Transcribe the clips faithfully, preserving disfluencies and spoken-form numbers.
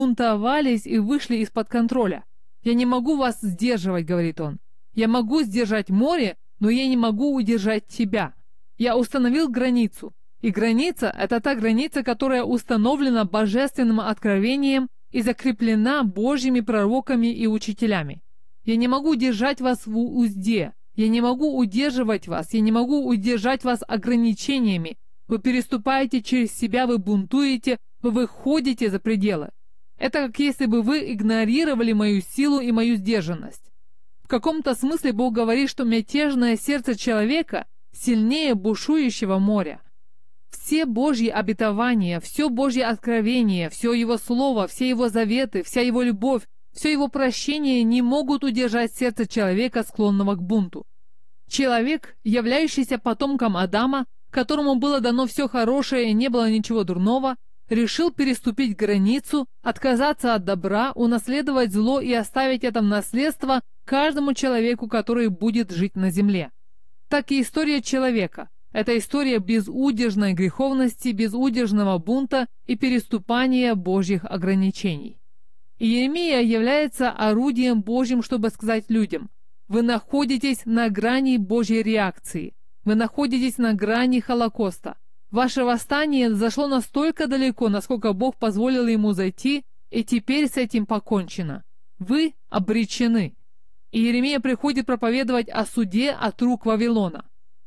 взбунтовались и вышли из-под контроля. «Я не могу вас сдерживать», — говорит он. «Я могу сдержать море, но я не могу удержать тебя. Я установил границу. И граница — это та граница, которая установлена божественным откровением и закреплена Божьими пророками и учителями. Я не могу держать вас в узде. Я не могу удерживать вас. Я не могу удержать вас ограничениями. Вы переступаете через себя, вы бунтуете, вы выходите за пределы. Это как если бы вы игнорировали мою силу и мою сдержанность». В каком-то смысле Бог говорит, что мятежное сердце человека сильнее бушующего моря. Все Божьи обетования, все Божье откровение, все Его Слово, все Его заветы, вся Его любовь, все Его прощение не могут удержать сердце человека, склонного к бунту. Человек, являющийся потомком Адама, которому было дано все хорошее и не было ничего дурного, решил переступить границу, отказаться от добра, унаследовать зло и оставить это в наследство каждому человеку, который будет жить на земле. Так и история человека. Это история безудержной греховности, безудержного бунта и переступания Божьих ограничений. И Иеремия является орудием Божьим, чтобы сказать людям: вы находитесь на грани Божьей реакции, вы находитесь на грани Холокоста. Ваше восстание зашло настолько далеко, насколько Бог позволил ему зайти, и теперь с этим покончено. Вы обречены. И Иеремия приходит проповедовать о суде от рук Вавилона.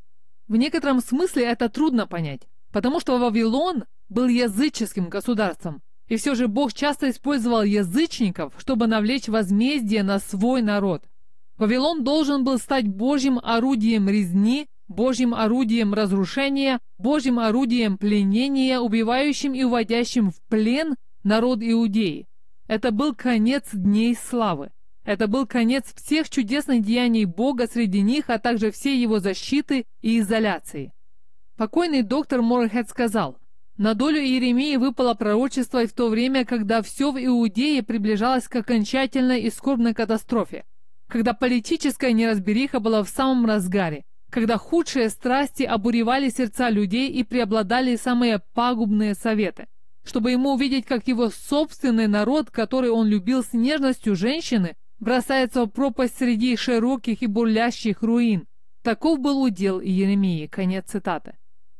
В некотором смысле это трудно понять, потому что Вавилон был языческим государством, и все же Бог часто использовал язычников, чтобы навлечь возмездие на свой народ. Вавилон должен был стать Божьим орудием резни, Божьим орудием разрушения, Божьим орудием пленения, убивающим и уводящим в плен народ Иудеи. Это был конец дней славы. Это был конец всех чудесных деяний Бога среди них, а также всей его защиты и изоляции. Покойный доктор Морхед сказал: «На долю Иеремии выпало пророчество и в то время, когда все в Иудее приближалось к окончательной и скорбной катастрофе, когда политическая неразбериха была в самом разгаре, когда худшие страсти обуревали сердца людей и преобладали самые пагубные советы, чтобы ему увидеть, как его собственный народ, который он любил с нежностью женщины, бросается в пропасть среди широких и бурлящих руин. Таков был удел Иеремии». Конец цитаты.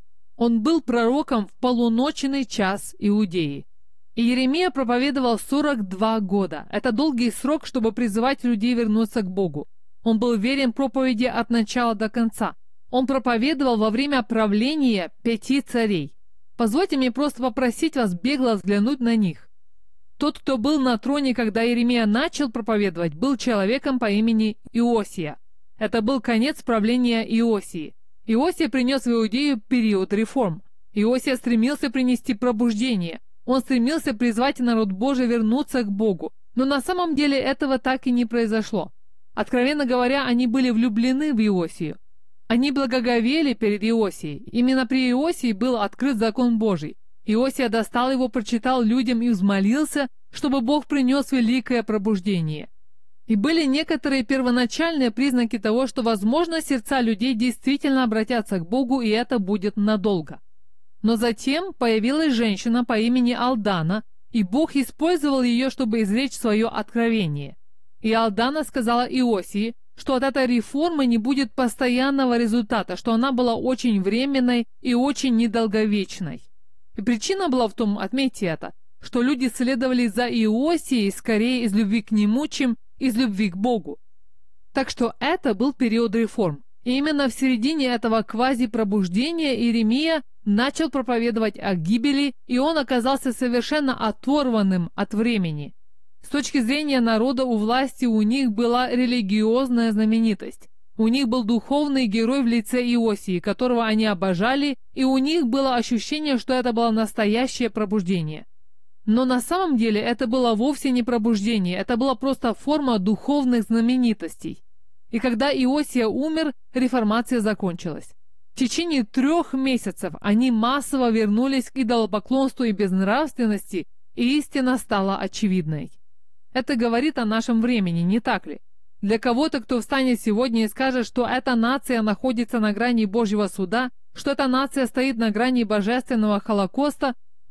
Он был пророком в полуночный час Иудеи. Иеремия проповедовал сорок два года. Это долгий срок, чтобы призывать людей вернуться к Богу. Он был верен проповеди от начала до конца. Он проповедовал во время правления пяти царей. Позвольте мне просто попросить вас бегло взглянуть на них. Тот, кто был на троне, когда Иеремия начал проповедовать, был человеком по имени Иосия. Это был конец правления Иосии. Иосия принес в Иудею период реформ. Иосия стремился принести пробуждение. Он стремился призвать народ Божий вернуться к Богу. Но на самом деле этого так и не произошло. Откровенно говоря, они были влюблены в Иосию. Они благоговели перед Иосией. Именно при Иосии был открыт закон Божий. Иосия достал его, прочитал людям и взмолился, чтобы Бог принес великое пробуждение. И были некоторые первоначальные признаки того, что, возможно, сердца людей действительно обратятся к Богу, и это будет надолго. Но затем появилась женщина по имени Алдана, и Бог использовал ее, чтобы изречь свое откровение. И Алдана сказала Иосии, что от этой реформы не будет постоянного результата, что она была очень временной и очень недолговечной. И причина была в том, отметьте это, что люди следовали за Иосией скорее из любви к нему, чем из любви к Богу. Так что это был период реформ. И именно в середине этого квазипробуждения Иеремия начал проповедовать о гибели, и он оказался совершенно оторванным от времени. С точки зрения народа у власти у них была религиозная знаменитость. У них был духовный герой в лице Иосии, которого они обожали, и у них было ощущение, что это было настоящее пробуждение. Но на самом деле это было вовсе не пробуждение, это была просто форма духовных знаменитостей. И когда Иосия умер, реформация закончилась. В течение трех месяцев они массово вернулись к идолопоклонству и безнравственности, и истина стала очевидной. Это говорит о нашем времени, не так ли? Для кого-то, кто встанет сегодня и скажет, что эта нация находится на грани Божьего суда, что эта нация стоит на грани божественного Холокоста,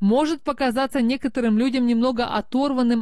может показаться некоторым людям немного оторванным